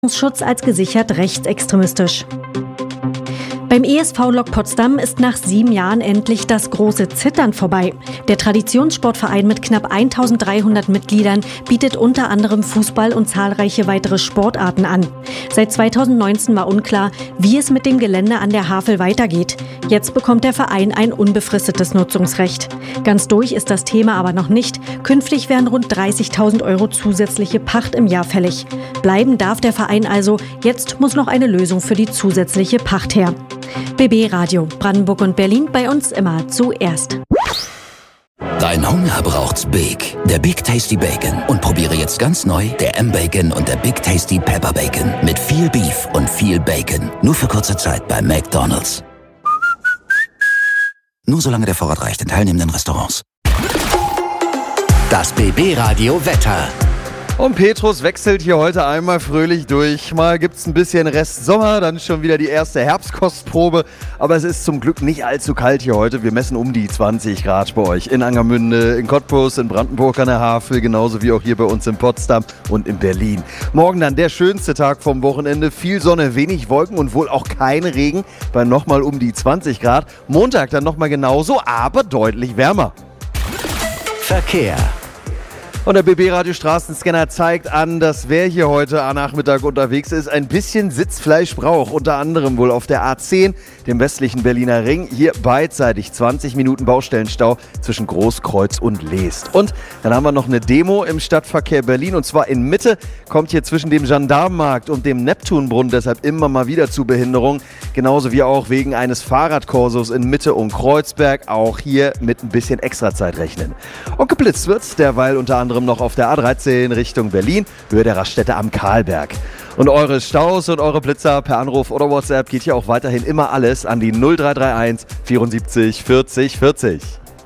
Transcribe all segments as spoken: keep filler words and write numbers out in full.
Schutz als gesichert rechtsextremistisch. Beim E S V Lok Potsdam ist nach sieben Jahren endlich das große Zittern vorbei. Der Traditionssportverein mit knapp eintausenddreihundert Mitgliedern bietet unter anderem Fußball und zahlreiche weitere Sportarten an. Seit zweitausendneunzehn war unklar, wie es mit dem Gelände an der Havel weitergeht. Jetzt bekommt der Verein ein unbefristetes Nutzungsrecht. Ganz durch ist das Thema aber noch nicht. Künftig werden rund dreißigtausend Euro zusätzliche Pacht im Jahr fällig. Bleiben darf der Verein also. Jetzt muss noch eine Lösung für die zusätzliche Pacht her. B B Radio, Brandenburg und Berlin, bei uns immer zuerst. Dein Hunger braucht's Big, der Big Tasty Bacon. Und probiere jetzt ganz neu der M-Bacon und der Big Tasty Pepper Bacon. Mit viel Beef und viel Bacon. Nur für kurze Zeit bei McDonald's. Nur solange der Vorrat reicht in teilnehmenden Restaurants. Das B B Radio Wetter. Und Petrus wechselt hier heute einmal fröhlich durch. Mal gibt's ein bisschen Rest Sommer, dann schon wieder die erste Herbstkostprobe. Aber es ist zum Glück nicht allzu kalt hier heute. Wir messen um die zwanzig Grad bei euch. In Angermünde, in Cottbus, in Brandenburg an der Havel, genauso wie auch hier bei uns in Potsdam und in Berlin. Morgen dann der schönste Tag vom Wochenende. Viel Sonne, wenig Wolken und wohl auch kein Regen bei nochmal um die zwanzig Grad. Montag dann nochmal genauso, aber deutlich wärmer. Verkehr. Und der B B-Radio Straßenscanner zeigt an, dass wer hier heute am Nachmittag unterwegs ist, ein bisschen Sitzfleisch braucht. Unter anderem wohl auf der A zehn, dem westlichen Berliner Ring. Hier beidseitig zwanzig Minuten Baustellenstau zwischen Großkreuz und Leest. Und dann haben wir noch eine Demo im Stadtverkehr Berlin. Und zwar in Mitte kommt hier zwischen dem Gendarmenmarkt und dem Neptunbrunnen deshalb immer mal wieder zu Behinderungen. Genauso wie auch wegen eines Fahrradkorsos in Mitte und Kreuzberg. Auch hier mit ein bisschen Extrazeit rechnen. Und geblitzt wird derweil unter anderem noch auf der A dreizehn Richtung Berlin, Höhe der Raststätte am Karlberg. Und eure Staus und eure Blitzer per Anruf oder WhatsApp geht hier auch weiterhin immer alles an die null drei drei eins vierundsiebzig vierzig vierzig.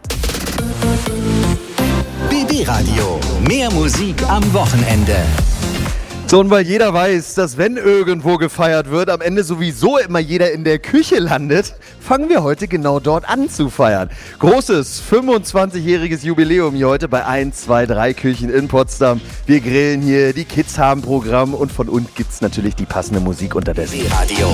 B B-Radio, mehr Musik am Wochenende. So, und weil jeder weiß, dass wenn irgendwo gefeiert wird, am Ende sowieso immer jeder in der Küche landet, fangen wir heute genau dort an zu feiern. Großes fünfundzwanzigjähriges Jubiläum hier heute bei eins, zwei, drei Küchen in Potsdam. Wir grillen hier, die Kids haben Programm und von uns gibt's natürlich die passende Musik unter der See. Radio.